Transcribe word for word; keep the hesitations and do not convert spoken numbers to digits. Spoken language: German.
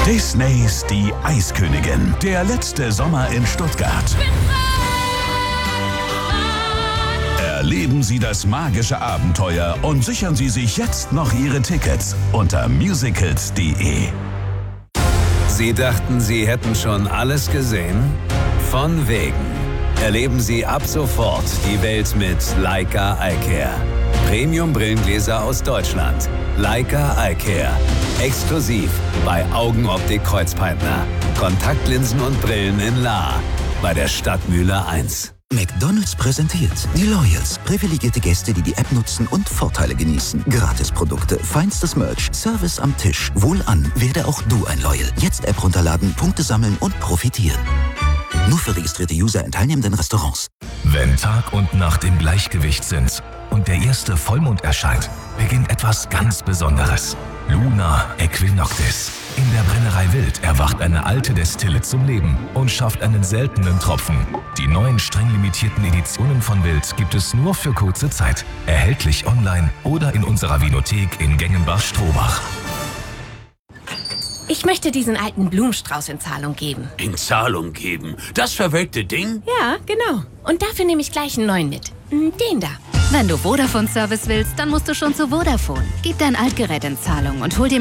Disneys Die Eiskönigin. Der letzte Sommer in Stuttgart. Erleben Sie das magische Abenteuer und sichern Sie sich jetzt noch Ihre Tickets unter musicals punkt de. Sie dachten, Sie hätten schon alles gesehen? Von wegen. Erleben Sie ab sofort die Welt mit Leica iCare. Premium-Brillengläser aus Deutschland. Leica iCare. Exklusiv bei Augenoptik Kreuzpeitner. Kontaktlinsen und Brillen in Lahr. Bei der Stadtmühle eins. McDonald's präsentiert die Loyals. Privilegierte Gäste, die die App nutzen und Vorteile genießen. Gratisprodukte, feinstes Merch, Service am Tisch. Wohlan, werde auch du ein Loyal. Jetzt App runterladen, Punkte sammeln und profitieren. Nur für registrierte User in teilnehmenden Restaurants. Wenn Tag und Nacht im Gleichgewicht sind und der erste Vollmond erscheint, beginnt etwas ganz Besonderes. Luna Equinoctis. In der Brennerei Wild erwacht eine alte Destille zum Leben und schafft einen seltenen Tropfen. Die neuen streng limitierten Editionen von Wild gibt es nur für kurze Zeit. Erhältlich online oder in unserer Vinothek in Gengenbach-Strohbach. Ich möchte diesen alten Blumenstrauß in Zahlung geben. In Zahlung geben? Das verwelkte Ding? Ja, genau. Und dafür nehme ich gleich einen neuen mit. Den da. Wenn du Vodafone-Service willst, dann musst du schon zu Vodafone. Gib dein Altgerät in Zahlung und hol dir